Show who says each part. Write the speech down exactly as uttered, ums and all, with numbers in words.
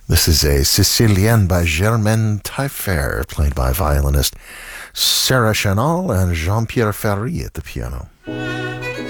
Speaker 1: This is a Sicilienne by Germaine Taillefer, played by violinist Sarah Chanal and Jean-Pierre Ferry at the piano.